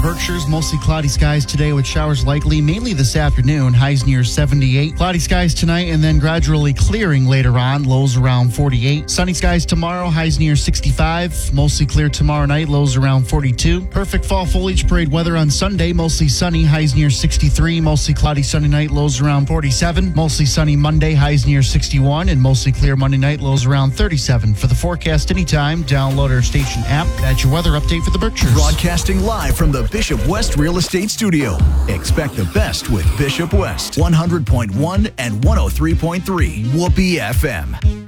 Berkshires, mostly cloudy skies today with showers likely, mainly this afternoon. Highs near 78. Cloudy skies tonight and then gradually clearing later on. Lows around 48. Sunny skies tomorrow. Highs near 65. Mostly clear tomorrow night. Lows around 42. Perfect fall foliage parade weather on Sunday. Mostly sunny. Highs near 63. Mostly cloudy Sunday night. Lows around 47. Mostly sunny Monday. Highs near 61. And mostly clear Monday night. Lows around 37. For the forecast anytime, download our station app. That's your weather update for the Berkshires. Broadcasting live from the Bishop West Real Estate Studio. Expect the best with Bishop West. 100.1 and 103.3 Whoopee FM.